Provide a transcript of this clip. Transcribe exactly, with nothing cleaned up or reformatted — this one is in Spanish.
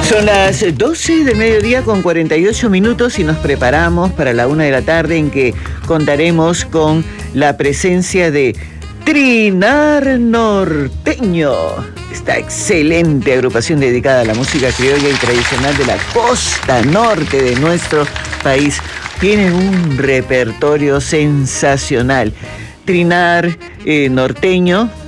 Son las doce del mediodía con cuarenta y ocho minutos y nos preparamos para la una de la tarde en que contaremos con la presencia de Trinar Norteño. Esta excelente agrupación dedicada a la música criolla y tradicional de la costa norte de nuestro país. Tienen un repertorio sensacional. Trinar eh, Norteño